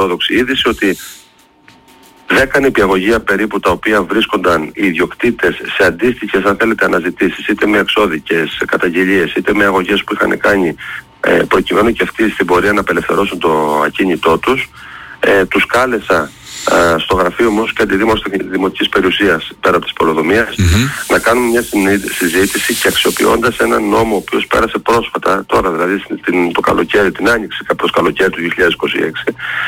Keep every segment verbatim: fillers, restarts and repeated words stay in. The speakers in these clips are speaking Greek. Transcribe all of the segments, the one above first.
αισιόδοξη είδηση ότι δέκα νηπιαγωγεία περίπου, τα οποία βρίσκονταν οι ιδιοκτήτες σε αντίστοιχες, αν θέλετε, αναζητήσεις, είτε με εξώδικες καταγγελίες, είτε με αγωγές που είχαν κάνει ε, προκειμένου και αυτοί στην πορεία να απελευθερώσουν το ακίνητό τους. Ε, τους κάλεσα ε, στο γραφείο μου και αντιδήμος δημοτικής περιουσίας πέρα από της πολεοδομίας mm-hmm. να κάνουμε μια συζήτηση, και αξιοποιώντας έναν νόμο ο οποίος πέρασε πρόσφατα, τώρα δηλαδή στην, το καλοκαίρι, την άνοιξη προς καλοκαίρι του δύο χιλιάδες είκοσι έξι,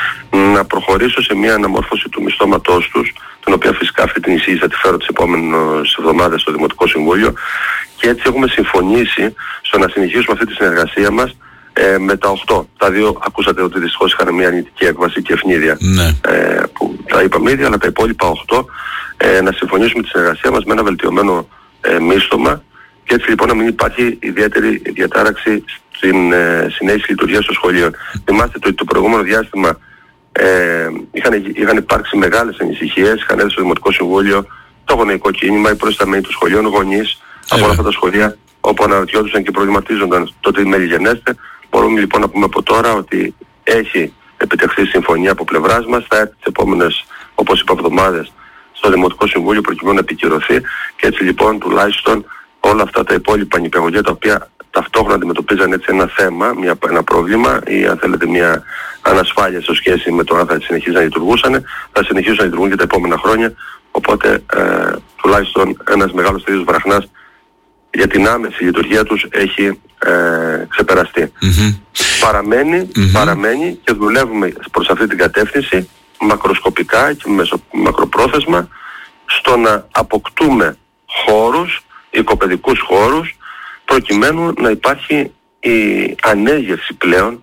να προχωρήσω σε μια αναμόρφωση του μισθώματός τους, την οποία φυσικά αυτή την εισήγηση θα τη φέρω τις επόμενες εβδομάδες στο Δημοτικό Συμβούλιο, και έτσι έχουμε συμφωνήσει στο να συνεχίσουμε αυτή τη συνεργασία μας ε, με τα οκτώ. Τα δύο ακούσατε ότι δυστυχώς είχαν μια αρνητική έκβαση και ευνίδια, ναι. ε, που τα είπαμε ήδη, αλλά τα υπόλοιπα οκτώ ε, να συμφωνήσουμε τη συνεργασία μας με ένα βελτιωμένο ε, μίσθωμα, και έτσι λοιπόν να μην υπάρχει ιδιαίτερη διατάραξη στην ε, συνέχιση λειτουργίας των σχολείων. Θυμάστε ότι το, το προηγούμενο διάστημα ε, είχαν, είχαν υπάρξει μεγάλες ανησυχίες, είχαν έρθει στο Δημοτικό Συμβούλιο το γονεϊκό κίνημα, οι προϊσταμένοι των σχολείων, γονείς από όλα αυτά τα σχολεία, όπου αναρωτιόντουσαν και προβληματίζονταν το τι μέλη γενέστε. Μπορούμε λοιπόν να πούμε από τώρα ότι έχει επιτευχθεί συμφωνία από πλευράς μας, θα έρθει τις επόμενες, όπως είπα, εβδομάδες στο Δημοτικό Συμβούλιο προκειμένου να επικυρωθεί, και έτσι λοιπόν τουλάχιστον όλα αυτά τα υπόλοιπα νηπιαγωγεία, τα οποία ταυτόχρονα αντιμετωπίζαν έτσι ένα θέμα, μια, ένα πρόβλημα ή αν θέλετε μια ανασφάλεια σε σχέση με το αν θα συνεχίζουν να λειτουργούσαν, θα συνεχίσουν να λειτουργούν και τα επόμενα χρόνια, οπότε ε, τουλάχιστον ένας μεγάλος θηρίου βραχνάς για την άμεση λειτουργία τους έχει ε, ξεπεραστεί. Mm-hmm. Παραμένει, mm-hmm. παραμένει και δουλεύουμε προς αυτή την κατεύθυνση μακροσκοπικά και μεσο, μακροπρόθεσμα, στο να αποκτούμε χώρους, οικοπαιδικούς χώρους, προκειμένου να υπάρχει η ανέγερση πλέον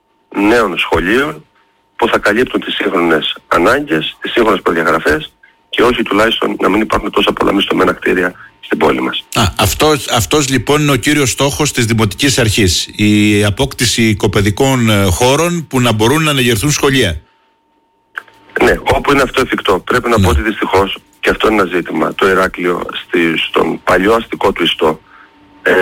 νέων σχολείων που θα καλύπτουν τις σύγχρονες ανάγκες, τις σύγχρονες προδιαγραφές, και όχι τουλάχιστον να μην υπάρχουν τόσα πολλά μισθωμένα κτίρια στην πόλη μας. Α, αυτός, αυτός λοιπόν είναι ο κύριος στόχος της Δημοτικής Αρχής, η απόκτηση οικοπαιδικών χώρων που να μπορούν να ανεγερθούν σχολεία. Ναι, όπου είναι αυτό εφικτό. Πρέπει να ναι. πω ότι δυστυχώς, και αυτό είναι ένα ζήτημα, το Ηράκλειο στη, στον παλιό αστικό του ιστό, ε,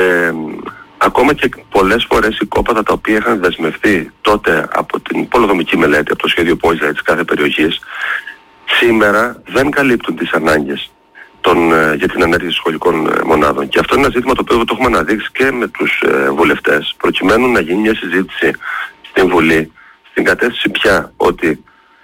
ακόμα και πολλές φορές οικόπεδα τα οποία είχαν δεσμευτεί τότε από την πολεοδομική μελέτη, από το σχέδιο πόλης δηλαδή, της κάθε περιοχής, σήμερα δεν καλύπτουν τις ανάγκες των, ε, για την ανέργεια σχολικών ε, μονάδων. Και αυτό είναι ένα ζήτημα το οποίο το έχουμε αναδείξει και με τους ε, βουλευτές, προκειμένου να γίνει μια συζήτηση στην Βουλή, στην κατεύθυνση πια ότι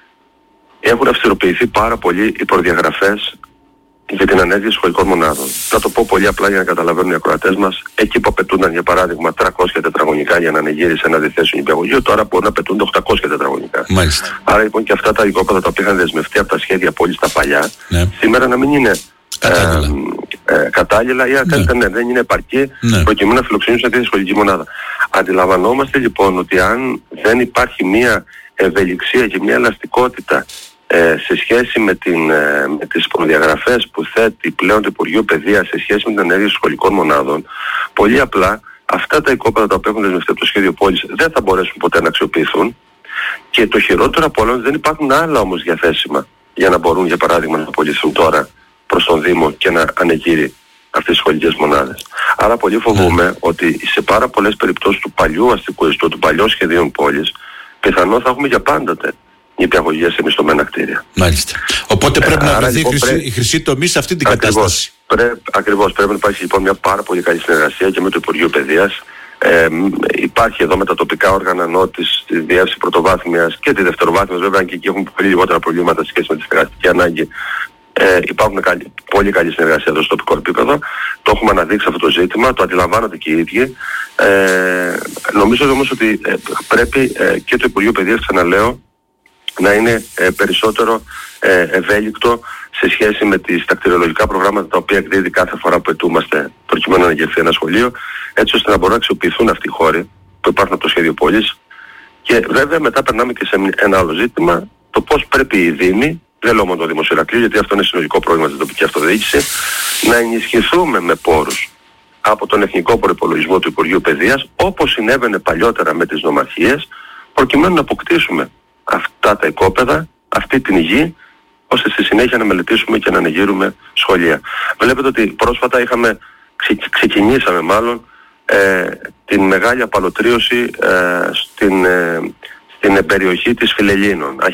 έχουν αυστηροποιηθεί πάρα πολύ οι προδιαγραφές για την ανέργεια σχολικών μονάδων. Θα το πω πολύ απλά για να καταλαβαίνουν οι ακροατές μας. Εκεί που απαιτούνταν για παράδειγμα τριακόσια τετραγωνικά για να ανεγείρει σε ένα διθέσιο νηπιαγωγείο, τώρα μπορούν να απαιτούνται οκτακόσια τετραγωνικά. Μάλιστα. Άρα λοιπόν και αυτά τα οικόπεδα τα οποία είχαν δεσμευτεί από τα σχέδια πόλης τα παλιά, ναι. σήμερα να μην είναι κατάλληλα, ε, ε, κατάλληλα ή αν θέλετε ναι. ναι, δεν είναι επαρκή ναι. προκειμένου να φιλοξενήσουν αυτή τη σχολική μονάδα. Αντιλαμβανόμαστε λοιπόν ότι αν δεν υπάρχει μια ευελιξία και μια ελαστικότητα Ε, σε σχέση με, την, ε, με τις προδιαγραφές που θέτει πλέον το Υπουργείο Παιδείας σε σχέση με την ανέργεια σχολικών μονάδων, πολύ απλά αυτά τα οικόπεδα τα οποία έχουν δεσμευτεί από το σχέδιο πόλης δεν θα μπορέσουν ποτέ να αξιοποιηθούν, και το χειρότερο από όλα δεν υπάρχουν άλλα όμως διαθέσιμα για να μπορούν για παράδειγμα να απολυθούν τώρα προς τον Δήμο και να ανεγείρει αυτές τις σχολικές μονάδες. Άρα πολύ φοβούμαι mm. ότι σε πάρα πολλές περιπτώσεις του παλιού αστικού ιστού, του παλιού σχεδίων πόλης, πιθανόν θα έχουμε για πάντοτε νηπιαγωγεία σε μισθωμένα κτίρια. Μάλιστα. Οπότε πρέπει ε, να βρεθεί λοιπόν, χρυσή, η χρυσή τομή σε αυτή την ακριβώς, κατάσταση. Πρέ, ακριβώς. Πρέπει να υπάρχει λοιπόν μια πάρα πολύ καλή συνεργασία και με το Υπουργείο Παιδείας. Ε, υπάρχει εδώ με τα τοπικά όργανα ενώ της διεύθυνσης πρωτοβάθμιας και τη δευτεροβάθμιας, βέβαια και εκεί έχουν πολύ λιγότερα προβλήματα σε σχέση με τη στεγαστική ανάγκη. Ε, υπάρχουν καλή, πολύ καλή συνεργασία εδώ στο τοπικό επίπεδο. Το έχουμε αναδείξει αυτό το ζήτημα, το αντιλαμβάνονται και οι ίδιοι. Ε, νομίζω όμως ότι ε, πρέπει ε, και το Υπουργείο Παιδείας, ξαναλέω, να είναι ε, περισσότερο ε, ευέλικτο σε σχέση με τις, τα κτηριολογικά προγράμματα τα οποία εκδίδει κάθε φορά που ετούμαστε προκειμένου να αναγερθεί ένα σχολείο, έτσι ώστε να μπορούν να αξιοποιηθούν αυτοί οι χώροι που υπάρχουν από το σχέδιο πόλης. Και βέβαια μετά περνάμε και σε ένα άλλο ζήτημα, το πώς πρέπει οι Δήμοι, δεν λέω μόνο το Δήμο Ηρακλείου, γιατί αυτό είναι συνολικό πρόβλημα στην τοπική αυτοδιοίκηση, να ενισχυθούμε με πόρους από τον Εθνικό Προϋπολογισμό του Υπουργείου Παιδείας, όπως συνέβαινε παλιότερα με τις νομαρχίες, προκειμένου να αποκτήσουμε αυτά τα οικόπεδα, αυτή την γη, ώστε στη συνέχεια να μελετήσουμε και να ανεγείρουμε σχολεία. Βλέπετε ότι πρόσφατα είχαμε, ξε, ξεκινήσαμε μάλλον ε, την μεγάλη απαλωτρίωση ε, στην, ε, στην περιοχή της Φιλελλήνων.